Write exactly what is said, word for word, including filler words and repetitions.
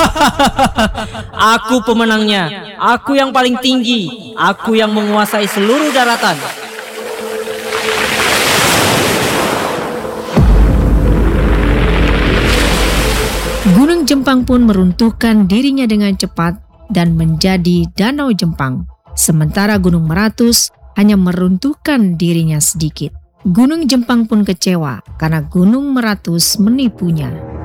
Aku pemenangnya. Aku yang paling tinggi. Aku yang menguasai seluruh daratan. Gunung Jempang pun meruntuhkan dirinya dengan cepat dan menjadi Danau Jempang. Sementara Gunung Meratus hanya meruntuhkan dirinya sedikit. Gunung Jempang pun kecewa karena Gunung Meratus menipunya.